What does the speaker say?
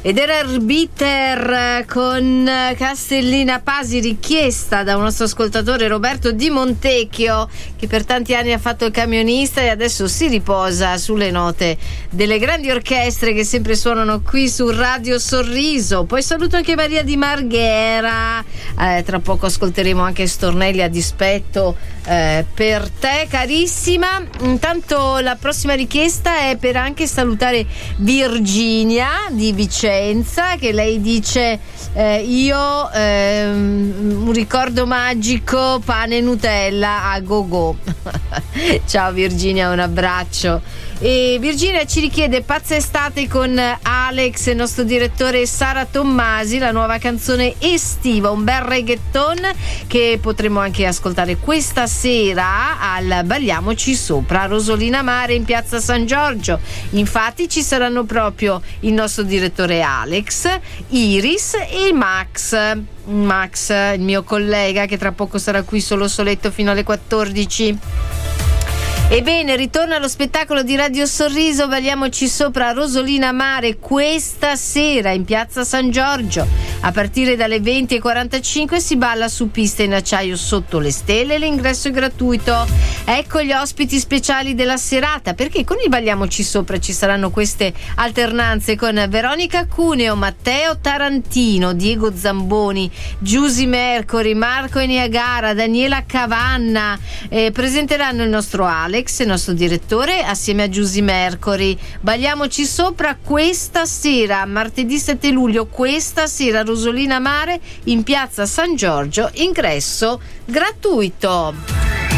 Ed era Arbiter con Castellina Pasi, richiesta da un nostro ascoltatore, Roberto Di Montecchio, che per tanti anni ha fatto il camionista e adesso si riposa sulle note delle grandi orchestre che sempre suonano qui su Radio Sorriso. Poi saluto anche Maria Di Marghera, tra poco ascolteremo anche Stornelli a dispetto per te carissima. Intanto la prossima richiesta è per anche salutare Virginia di Vicenza, che lei dice io un ricordo magico, pane e Nutella a go go. Ciao Virginia, un abbraccio. E Virginia ci richiede Pazza Estate con Alex, il nostro direttore, Sara Tommasi, la nuova canzone estiva, un bel reggaeton che potremo anche ascoltare questa sera al Balliamoci Sopra a Rosolina Mare in piazza San Giorgio. Infatti ci saranno proprio il nostro direttore Alex, Iris e Max, il mio collega, che tra poco sarà qui soletto fino alle 14. Ebbene, ritorna allo spettacolo di Radio Sorriso Balliamoci Sopra a Rosolina Mare questa sera in piazza San Giorgio. A partire dalle 20:45 si balla su pista in acciaio sotto le stelle, l'ingresso è gratuito. Ecco gli ospiti speciali della serata, perché con il Balliamoci Sopra ci saranno queste alternanze con Veronica Cuneo, Matteo Tarantino, Diego Zamboni, Giusy Mercori, Marco Eniagara, Daniela Cavanna. Presenteranno il nostro Alex, il nostro direttore, assieme a Giusy Mercori. Balliamoci Sopra questa sera, martedì 7 luglio, questa sera, Rosolina Mare in piazza San Giorgio, ingresso gratuito.